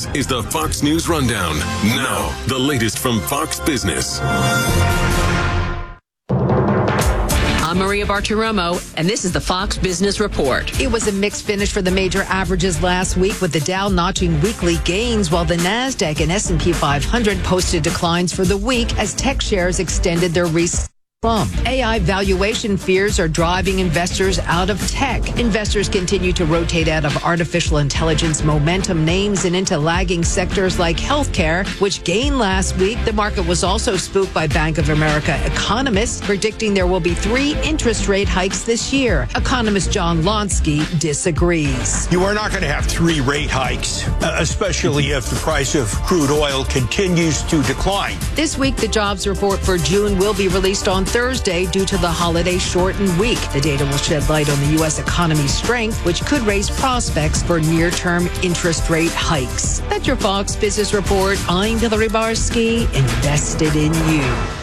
is the Fox News Rundown. Now, the latest from Fox Business. I'm Maria Bartiromo, and this is the Fox Business Report. It was a mixed finish for the major averages last week, with the Dow notching weekly gains, while the Nasdaq and S&P 500 posted declines for the week as tech shares extended their recent slump. AI valuation fears are driving investors out of tech. Investors continue to rotate out of artificial intelligence momentum names and into lagging sectors like healthcare, which gained last week. The market was also spooked by Bank of America economists predicting there will be 3 interest rate hikes this year. Economist John Lonsky disagrees. You are not going to have 3 rate hikes, especially if the price of crude oil continues to decline. This week, the jobs report for June will be released on Thursday due to the holiday shortened week. The data will shed light on the U.S. economy's strength, which could raise prospects for near-term interest rate hikes. That's your Fox Business Report. I'm Hillary Barsky, invested in you.